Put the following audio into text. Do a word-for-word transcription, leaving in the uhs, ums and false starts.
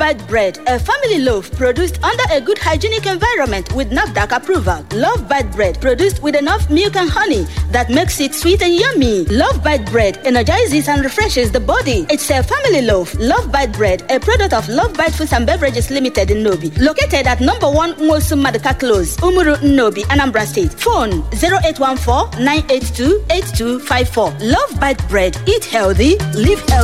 Bite Bread, a family loaf produced under a good hygienic environment with NAFDAC approval. Love Bite Bread, produced with enough milk and honey that makes it sweet and yummy. Love Bite Bread energizes and refreshes the body. It's a family loaf. Love Bite Bread, a product of Love Bite Foods and Beverages Limited in Nobi. Located at number one Nwosu Maduka Close, Umuru, Nobi, Anambra State. Phone zero eight one four, nine eight two, eight two five four. Love Bite Bread. Eat healthy, live healthy.